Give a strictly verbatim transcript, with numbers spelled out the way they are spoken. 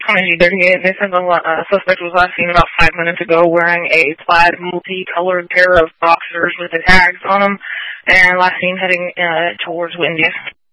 twenty thirty-eight, they said the uh, suspect was last seen about five minutes ago wearing a plaid multicolored pair of boxers with the tags on them, and last seen heading uh, towards Windy.